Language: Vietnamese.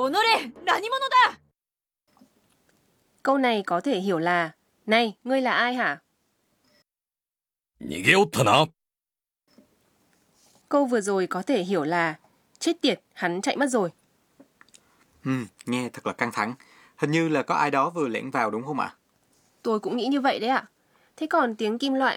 오늘의 나니모노다. Câu này có thể hiểu là: Này, ngươi là ai hả? 逃げおったな。 Câu vừa rồi có thể hiểu là: Chết tiệt, hắn chạy mất rồi. Nghe thật là căng thẳng. Hình như là có ai đó vừa lẻn vào đúng không ạ? Tôi cũng nghĩ như vậy đấy ạ. Thế còn tiếng kim loại